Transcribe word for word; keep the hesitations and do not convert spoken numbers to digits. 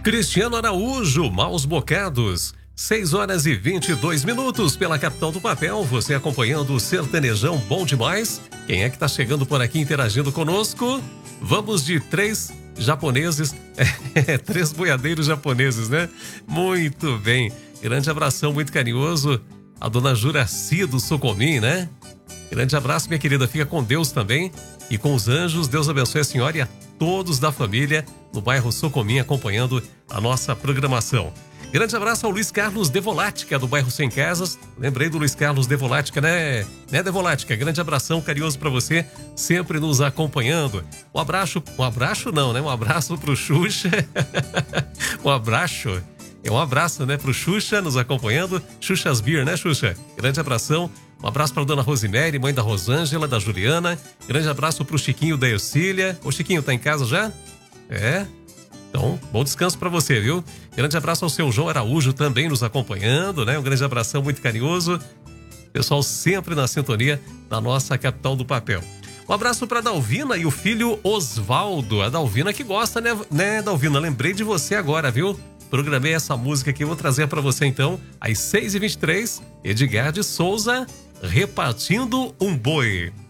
Cristiano Araújo, Maus Bocados. seis horas e vinte e dois minutos pela capital do papel, você acompanhando o Sertanejão Bom Demais. Quem é que tá chegando por aqui interagindo conosco? Vamos de três japoneses, é, três boiadeiros japoneses, né? Muito bem, grande abração muito carinhoso a dona Juraci do Socomim, né? Grande abraço, minha querida, fica com Deus também e com os anjos. Deus abençoe a senhora e a todos da família no bairro Socomim acompanhando a nossa programação. Grande abraço ao Luiz Carlos Devolática, do bairro Sem Casas. Lembrei do Luiz Carlos Devolática, né? Né, Devolática? Grande abração carinhoso para você, sempre nos acompanhando. Um abraço, um abraço não, né? Um abraço pro Xuxa. um abraço, é um abraço, né? Pro Xuxa nos acompanhando. Xuxas Beer, né, Xuxa? Grande abração. Um abraço para dona Rosemary, mãe da Rosângela, da Juliana. Grande abraço pro Chiquinho da Ercília. O Chiquinho tá em casa já? É? Então, bom descanso para você, viu? Grande abraço ao seu João Araújo também nos acompanhando, né? Um grande abração muito carinhoso. Pessoal sempre na sintonia da nossa capital do papel. Um abraço para Dalvina e o filho Osvaldo. A Dalvina que gosta, né, né, Dalvina? Lembrei de você agora, viu? Programei essa música que eu vou trazer para você então, às seis e vinte e três, Edgar de Souza, Repartindo um Boi.